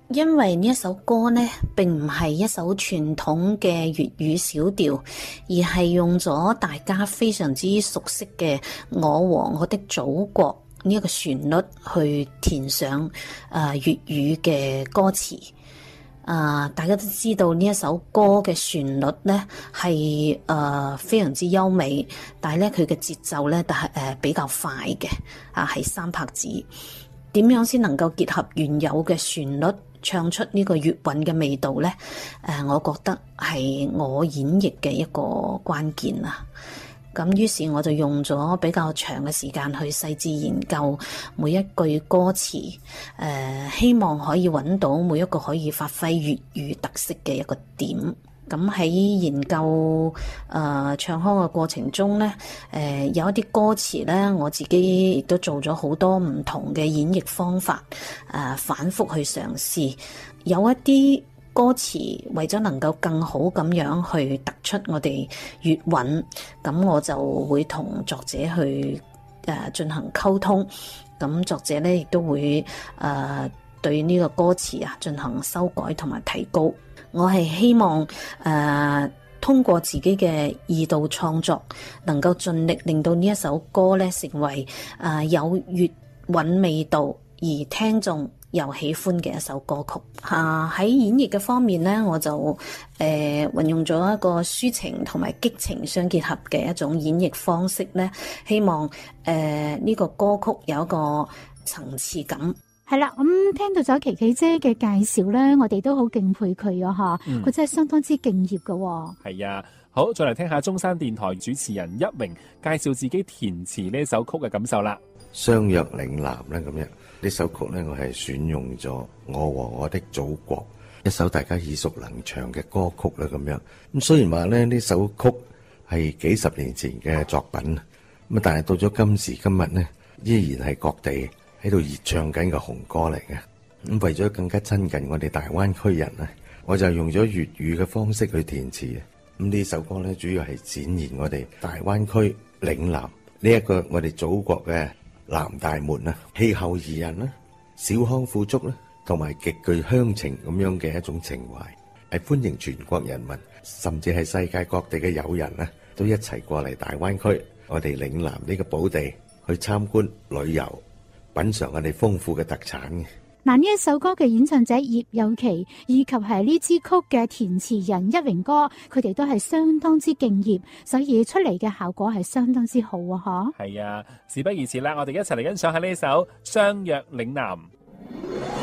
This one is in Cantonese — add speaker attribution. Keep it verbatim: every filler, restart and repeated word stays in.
Speaker 1: 因為呢一首歌呢，並唔係一首傳統嘅粵語小調，而係用咗大家非常之熟悉嘅《我和我的祖國》呢一個旋律去填上誒粵語嘅歌詞。啊、呃！大家都知道呢一首歌嘅旋律咧係誒非常之優美，但係咧佢嘅節奏咧但係誒比較快嘅，啊係三拍子。點樣先能夠結合原有嘅旋律，唱出呢個粵韻嘅味道呢？誒，我覺得係我演繹嘅一個關鍵啊！咁於是我就用咗比較長嘅時間去細緻研究每一句歌詞，誒，希望可以揾到每一個可以發揮粵語特色嘅一個點。咁喺研究誒、呃、唱腔嘅過程中咧，誒、呃、有一啲歌詞咧，我自己亦都做咗好多唔同嘅演繹方法，誒、呃、反覆去嘗試。有一啲歌詞為咗能夠更好咁樣去突出我哋粵韻，咁我就會同作者去誒進行溝通。咁作者咧亦都會誒、呃、對呢個歌詞啊進行修改同埋提高。我係希望誒、呃、通過自己嘅二度創作，能夠盡力令到呢一首歌咧成為誒、呃、有粵韻味道而聽眾又喜歡嘅一首歌曲。啊，喺演繹嘅方面咧，我就誒、呃、運用咗一個抒情同埋激情相結合嘅一種演繹方式咧，希望誒呢、呃這個歌曲有一個層次感。
Speaker 2: 係啦，咁、嗯、聽到咗琪琪姐嘅介紹咧，我哋都好敬佩佢啊！吓，佢真係相當之敬業噶。
Speaker 3: 係啊，好，再嚟聽下中山電台主持人一鳴介紹自己填詞呢首曲嘅感受啦。
Speaker 4: 相約嶺南咧，咁樣呢首曲咧，我係選用咗《我和我的祖國》，一首大家耳熟能詳嘅歌曲啦，咁樣。咁雖然話咧呢首曲係幾十年前嘅作品，咁但係到咗今時今日呢，依然係各地喺度熱唱緊嘅紅歌嚟嘅。咁為咗更加親近我哋大灣區人咧，我就用咗粵語嘅方式去填詞。咁呢首歌咧，主要係展現我哋大灣區嶺南呢一個我哋祖國嘅南大門啊，氣候宜人啦，小康富足啦，同埋極具鄉情咁樣嘅一種情懷，係歡迎全國人民，甚至係世界各地嘅友人啊，都一齊過嚟大灣區，我哋嶺南呢個寶地去參觀旅遊。品嘗我哋豐富嘅特產嘅。
Speaker 2: 嗱，呢一首歌嘅演唱者葉有琪，以及係呢支曲嘅填詞人一鳴哥，佢哋都係相當之敬業，所以出嚟嘅效果係相當之好啊！嗬。
Speaker 3: 係啊，事不宜遲啦，我哋一齊嚟欣賞下呢首《相約嶺南》。